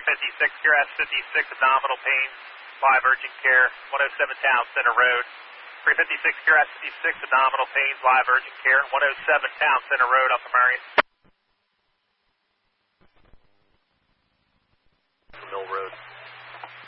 356, QRS 56, abdominal pain, live urgent care, 107 Town Center Road. 356, QRS 56, abdominal pain, live urgent care, 107 Town Center Road, Upper Marion.